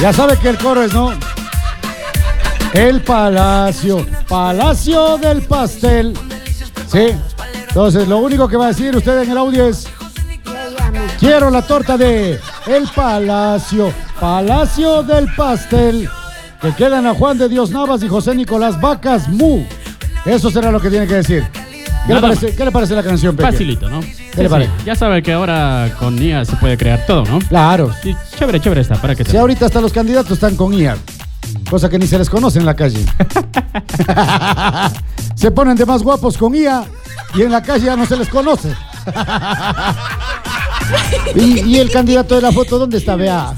Ya sabe que el coro es, ¿no? El Palacio, Palacio del Pastel. Sí. Entonces, lo único que va a decir usted en el audio es: quiero la torta de El Palacio, Palacio del Pastel, que quedan a Juan de Dios Navas y José Nicolás Vacas Mu. Eso será lo que tiene que decir. ¿Qué le parece la canción, Peque? Facilito, ¿no? ¿Qué le parece? Ya sabe que ahora con IA se puede crear todo, ¿no? Claro. Sí, chévere está, para que Si ahorita hasta los candidatos están con IA, cosa que ni se les conoce en la calle. Se ponen de más guapos con IA y en la calle ya no se les conoce. ¿Y el candidato de la foto dónde está? Vea.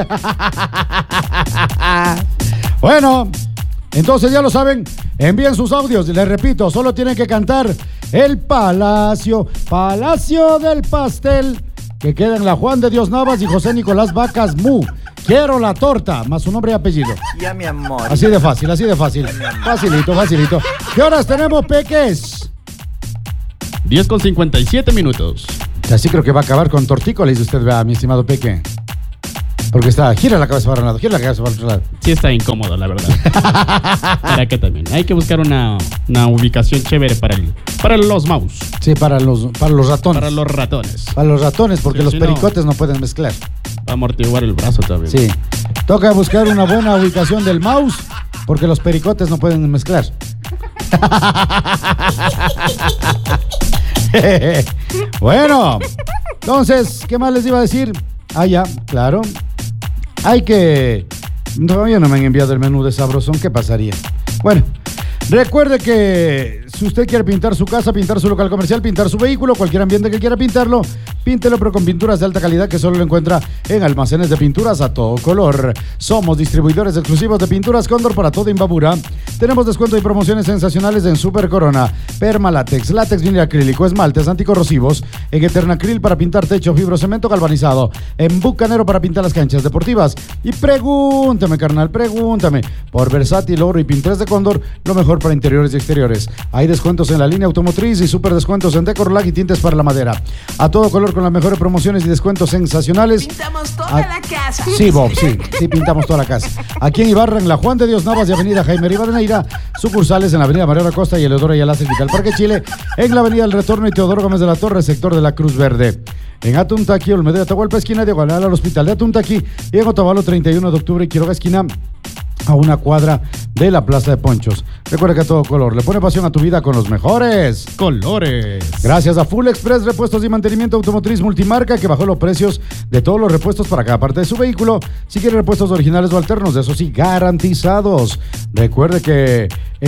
Bueno, entonces ya lo saben, envíen sus audios, les repito, solo tienen que cantar El Palacio, Palacio del Pastel, que queda en la Juan de Dios Navas y José Nicolás Vacas Mu. Quiero la torta, más su nombre y apellido. Ya, mi amor. Así de fácil, así de fácil. Facilito. ¿Qué horas tenemos, Peques? 10:57. Así creo que va a acabar con tortico, le dice usted, vea, mi estimado Peque. Porque gira la cabeza para un lado, gira la cabeza para otro lado. Sí está incómodo, la verdad. ¿Para qué también? Hay que buscar una ubicación chévere para los mouse. Sí, para los ratones. Para los ratones. Para los ratones, porque Sí, los si pericotes no pueden mezclar. Para amortiguar el brazo también. Sí. Toca buscar una buena ubicación del mouse, porque los pericotes no pueden mezclar. Bueno, entonces, ¿qué más les iba a decir? Ah, ya, claro. Todavía no me han enviado el menú de Sabrosón. ¿Qué pasaría? Bueno, recuerde que si usted quiere pintar su casa, pintar su local comercial, pintar su vehículo, cualquier ambiente que quiera pintarlo, píntelo, pero con pinturas de alta calidad que solo lo encuentra en Almacenes de Pinturas a Todo Color. Somos distribuidores exclusivos de Pinturas Cóndor para toda Imbabura. Tenemos descuento y promociones sensacionales en Super Corona, Permalátex, látex vinil acrílico, esmaltes anticorrosivos, en Eternacril para pintar techo, fibrocemento galvanizado, en Bucanero para pintar las canchas deportivas. Y pregúntame, carnal, pregúntame. Por Versátil, Oro y Pintres de Cóndor, lo mejor para interiores y exteriores. Hay descuentos en la línea automotriz y super descuentos en Decorlag y tintes para la madera. A Todo Color con las mejores promociones y descuentos sensacionales. Pintamos toda la casa. Sí, Bob, sí, pintamos toda la casa. Aquí en Ibarra, en la Juan de Dios Navas y Avenida Jaime Rivadeneira, sucursales en la Avenida Mariano Acosta y Eleodoro Ayala cerquita al Parque Chile, en la Avenida El Retorno y Teodoro Gómez de la Torre, sector de la Cruz Verde. En Atuntaqui, Olmedo de Atahualpa, esquina diagonal al Hospital de Atuntaqui, y en Otavalo 31 de octubre y Quiroga, esquina a una cuadra de la Plaza de Ponchos. Recuerda que A Todo Color le pone pasión a tu vida con los mejores colores. Gracias a Full Express Repuestos y Mantenimiento Automotriz Multimarca, que bajó los precios de todos los repuestos para cada parte de su vehículo. Si quiere repuestos originales o alternos, de eso sí, garantizados. Recuerde que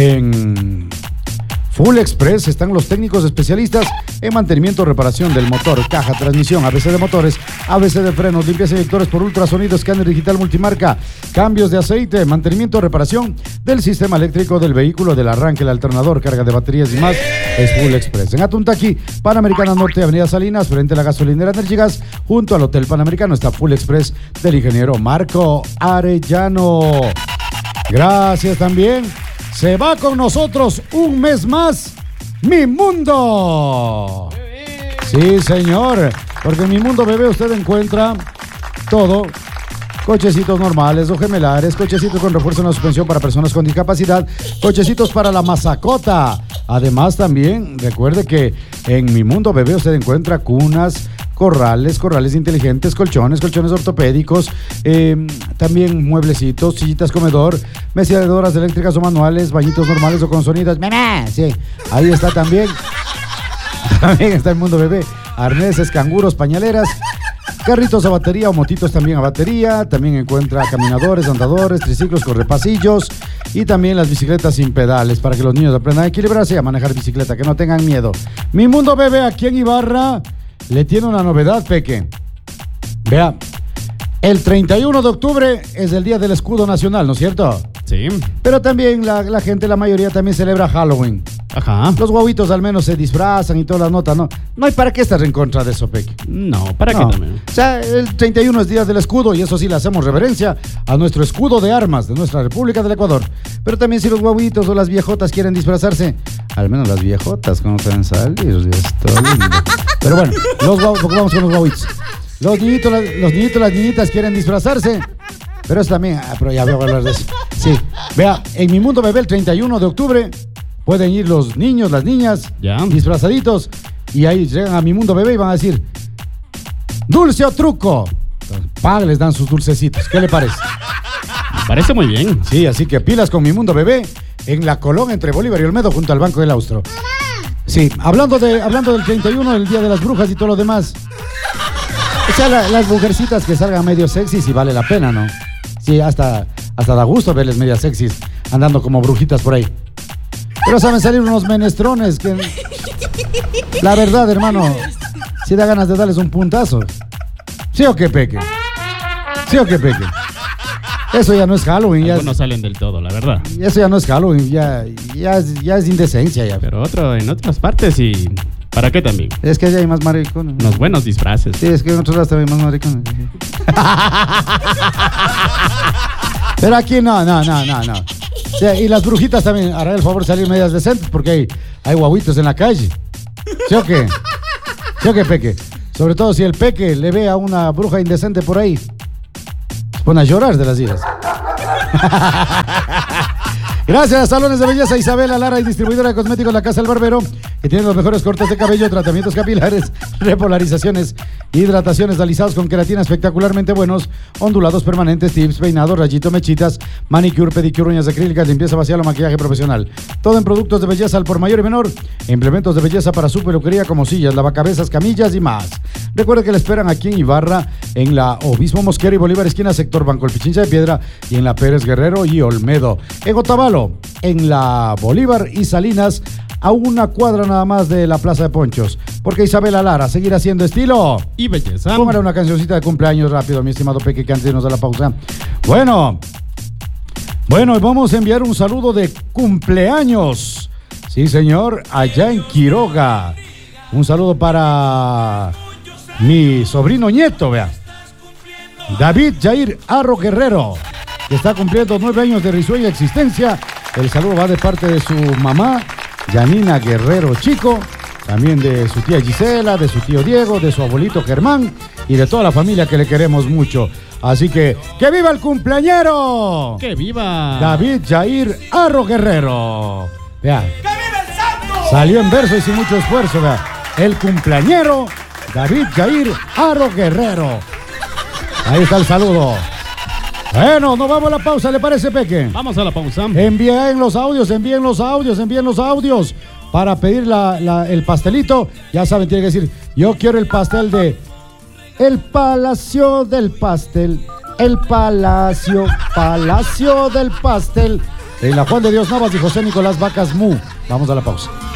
en Full Express están los técnicos especialistas en mantenimiento, reparación del motor, caja, transmisión, ABC de motores, ABC de frenos, limpieza de inyectores por ultrasonido, escáner digital multimarca, cambios de aceite, mantenimiento, reparación del sistema eléctrico del vehículo, del arranque, el alternador, carga de baterías y más. Es Full Express. En Atuntaqui, Panamericana Norte, Avenida Salinas, frente a la gasolinera Energigas, junto al Hotel Panamericano, está Full Express del ingeniero Marco Arellano. Gracias también. Se va con nosotros un mes más, Mi Mundo. Sí, señor, porque en Mi Mundo Bebé usted encuentra todo. Cochecitos normales o gemelares, cochecitos con refuerzo en la suspensión para personas con discapacidad, cochecitos para la mascota. Además, también recuerde que en Mi Mundo Bebé usted encuentra cunas, corrales inteligentes, colchones ortopédicos, también mueblecitos, sillitas comedor, mecedoras eléctricas o manuales, bañitos normales o con sonidas. ¡Mamá! Sí, ahí está también. También está el Mundo Bebé. Arneses, canguros, pañaleras, carritos a batería o motitos también a batería. También encuentra caminadores, andadores, triciclos, correpasillos y también las bicicletas sin pedales para que los niños aprendan a equilibrarse y a manejar bicicleta, que no tengan miedo. Mi Mundo Bebé aquí en Ibarra le tiene una novedad, Peque. Vea, el 31 de octubre es el Día del Escudo Nacional, ¿no es cierto? Sí. Pero también la gente, la mayoría también celebra Halloween. Ajá. Los guaguitos al menos se disfrazan y todas las notas, ¿no? No hay para qué estar en contra de eso, Peque. No, ¿para qué también? O sea, el 31 es Día del Escudo y eso sí le hacemos reverencia a nuestro escudo de armas de nuestra República del Ecuador. Pero también si los guaguitos o las viejotas quieren disfrazarse, al menos las viejotas, ¿cómo pueden salir? Esto lindo. Pero bueno, vamos con los guaguitos. Los niñitos, las niñitas quieren disfrazarse. Pero eso también, pero ya voy a hablar de eso. Sí, vea, en Mi Mundo Bebé el 31 de octubre pueden ir los niños, las niñas, disfrazaditos, y ahí llegan a Mi Mundo Bebé y van a decir, dulce o truco. Entonces, les dan sus dulcecitos. ¿Qué le parece? Me parece muy bien. Sí, así que pilas con Mi Mundo Bebé en La Colón entre Bolívar y Olmedo junto al Banco del Austro. Sí, hablando del 31, el Día de las Brujas y todo lo demás. O sea, las mujercitas que salgan medio sexys y vale la pena, ¿no? Sí, hasta da gusto verles medio sexys andando como brujitas por ahí. Pero saben salir unos menestrones que... La verdad, hermano, si da ganas de darles un puntazo. ¿Sí o qué, Peque? ¿Sí o qué, Peque? Eso ya no es Halloween. Algunos salen del todo, la verdad. Eso ya no es Halloween, ya es indecencia ya. Pero en otras partes y... ¿Para qué también? Es que allá hay más maricones. Unos buenos disfraces. Sí, es que en otros lados también hay más maricones. Pero aquí no. Sí, y las brujitas también harán el favor de salir medias decentes porque hay guaguitos en la calle. ¿Sí o qué? ¿Sí o qué, Peque? Sobre todo si el Peque le ve a una bruja indecente por ahí, se pone a llorar de las iras. Gracias, Salones de Belleza Isabela Lara y distribuidora de cosméticos La Casa del Barbero, que tiene los mejores cortes de cabello, tratamientos capilares, repolarizaciones, hidrataciones, alisados con queratina espectacularmente buenos, ondulados permanentes, tips, peinados, rayito, mechitas, manicure, pedicure, uñas acrílicas, limpieza facial o maquillaje profesional. Todo en productos de belleza al por mayor y menor, implementos de belleza para su peluquería como sillas, lavacabezas, camillas y más. Recuerde que le esperan aquí en Ibarra, en la Obispo Mosquera y Bolívar, esquina sector Banco El Pichincha de Piedra, y en la Pérez Guerrero y Olmedo. En Otavalo, en la Bolívar y Salinas, a una cuadra nada más de la Plaza de Ponchos. Porque Isabela Lara seguirá haciendo estilo y belleza. Póngale una cancioncita de cumpleaños rápido, mi estimado Peque, que antes de nos da la pausa. Bueno, vamos a enviar un saludo de cumpleaños. Sí, señor, allá en Quiroga. Un saludo para mi sobrino nieto, vea. David Jair Arro Guerrero, que está cumpliendo 9 años de risueña existencia. El saludo va de parte de su mamá, Yanina Guerrero Chico, también de su tía Gisela, de su tío Diego, de su abuelito Germán y de toda la familia que le queremos mucho. Así que viva el cumpleañero! ¡Que viva! David Jair Arro Guerrero. Vea. ¡Que viva el santo! Salió en verso y sin mucho esfuerzo, vea. El cumpleañero, David Jair Arro Guerrero. Ahí está el saludo. Bueno, nos vamos a la pausa, ¿le parece, Peque? Vamos a la pausa. Envíen los audios para pedir el pastelito. Ya saben, tiene que decir, yo quiero el pastel de el Palacio del Pastel. El Palacio del Pastel. En la Juan de Dios Navas y José Nicolás Vacas Mu. Vamos a la pausa.